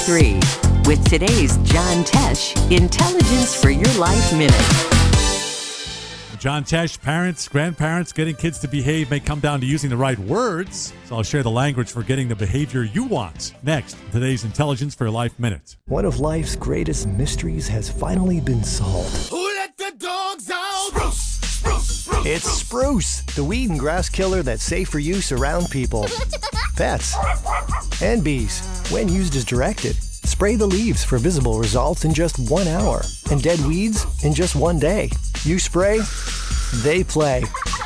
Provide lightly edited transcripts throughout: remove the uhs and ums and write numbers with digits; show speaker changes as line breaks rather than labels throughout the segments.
3. With today's John Tesh Intelligence for Your Life Minute.
John Tesh, parents, grandparents, getting kids to behave may come down to using the right words. So I'll share the language for getting the behavior you want. Next, today's Intelligence for Your Life Minute.
One of life's greatest mysteries has finally been solved.
Who let the dogs out? Spruce, spruce, spruce.
It's Spruce, the weed and grass killer that's safe for use around people, pets, and bees. When used as directed, spray the leaves for visible results in just 1 hour and dead weeds in just 1 day. You spray, they play.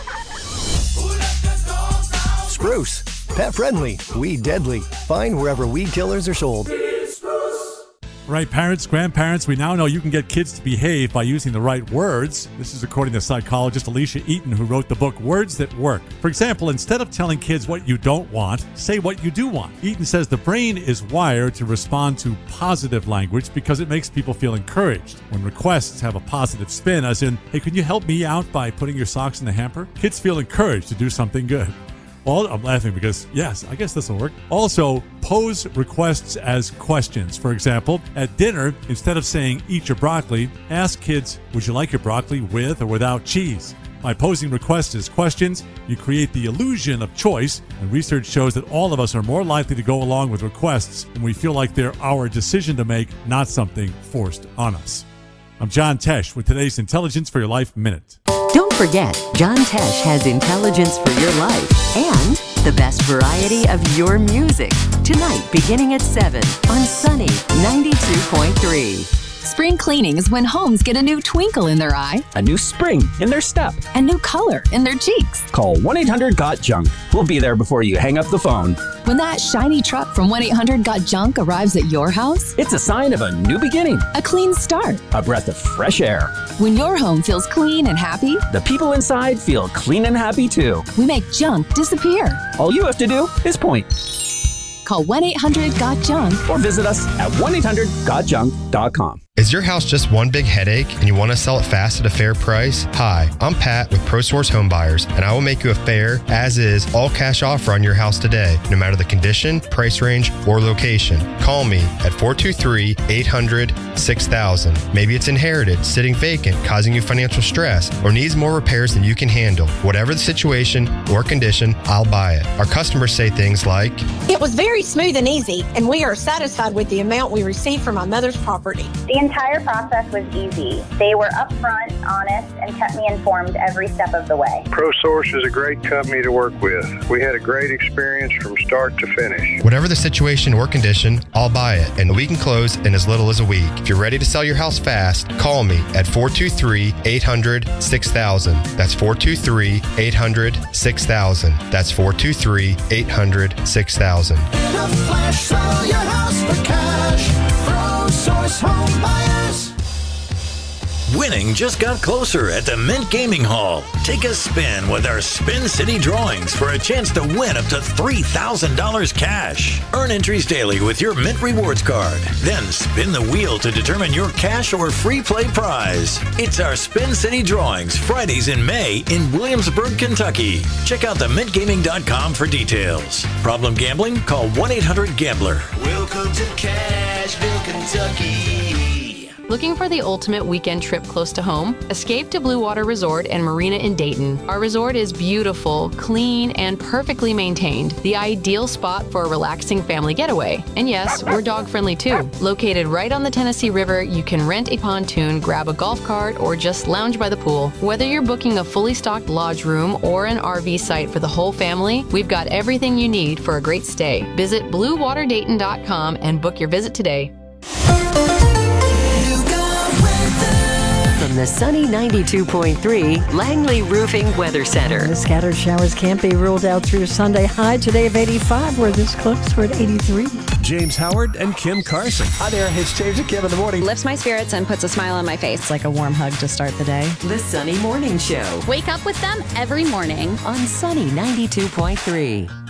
Spruce, pet friendly, weed deadly. Find wherever weed killers are sold.
Right, parents, grandparents, we now know you can get kids to behave by using the right words. This is according to psychologist Alicia Eaton, who wrote the book Words That Work. For example, instead of telling kids what you don't want, say what you do want. Eaton says the brain is wired to respond to positive language because it makes people feel encouraged. When requests have a positive spin, as in, hey, can you help me out by putting your socks in the hamper? Kids feel encouraged to do something good. Well, I'm laughing because, yes, I guess this will work. Also, pose requests as questions. For example, at dinner, instead of saying, eat your broccoli, ask kids, would you like your broccoli with or without cheese? By posing requests as questions, you create the illusion of choice, and research shows that all of us are more likely to go along with requests when we feel like they're our decision to make, not something forced on us. I'm John Tesh with today's Intelligence for Your Life Minute.
Don't forget, John Tesh has Intelligence for Your Life and the best variety of your music. Tonight, beginning at 7 on Sunny 92.3.
Spring cleaning is when homes get a new twinkle in their eye,
a new spring in their step,
a new color in their cheeks.
Call 1-800-GOT-JUNK. We'll be there before you hang up the phone.
When that shiny truck from 1-800-GOT-JUNK arrives at your house,
it's a sign of a new beginning,
a clean start,
a breath of fresh air.
When your home feels clean and happy,
the people inside feel clean and happy too.
We make junk disappear.
All you have to do is point.
Call 1-800-GOT-JUNK
or visit us at 1-800-GOTJUNK.com.
Is your house just one big headache and you want to sell it fast at a fair price? Hi, I'm Pat with ProSource Home Buyers, and I will make you a fair, as-is, all-cash offer on your house today, no matter the condition, price range, or location. Call me at 423-800-6000. Maybe it's inherited, sitting vacant, causing you financial stress, or needs more repairs than you can handle. Whatever the situation or condition, I'll buy it. Our customers say things like,
"It was very smooth and easy, and we are satisfied with the amount we received from my mother's property."
The entire process was easy. They were upfront, honest, and kept me informed every step of the way.
ProSource is a great company to work with. We had a great experience from start to finish.
Whatever the situation or condition, I'll buy it, and we can close in as little as a week. If you're ready to sell your house fast, call me at 423-800-6000. That's 423-800-6000. That's 423-800-6000.
In a flash, sell your house for cash. ProSource Home Buyers.
Winning just got closer at the Mint Gaming Hall. Take a spin with our Spin City drawings for a chance to win up to $3,000 cash. Earn entries daily with your Mint Rewards card. Then spin the wheel to determine your cash or free play prize. It's our Spin City drawings Fridays in May in Williamsburg, Kentucky. Check out themintgaming.com for details. Problem gambling? Call 1-800-GAMBLER.
Welcome to Cashville, Kentucky.
Looking for the ultimate weekend trip close to home? Escape to Blue Water Resort and Marina in Dayton. Our resort is beautiful, clean, and perfectly maintained. The ideal spot for a relaxing family getaway. And yes, we're dog-friendly too. Located right on the Tennessee River, you can rent a pontoon, grab a golf cart, or just lounge by the pool. Whether you're booking a fully stocked lodge room or an RV site for the whole family, we've got everything you need for a great stay. Visit BlueWaterDayton.com and book your visit today.
From the Sunny 92.3 Langley Roofing Weather Center.
The scattered showers can't be ruled out through Sunday. High today of 85. We're this close. We're at 83.
James Howard and Kim Carson.
Hi there, it's James and Kim in the morning.
Lifts my spirits and puts a smile on my face.
It's like a warm hug to start the day.
The Sunny Morning Show.
Wake up with them every morning
on Sunny 92.3.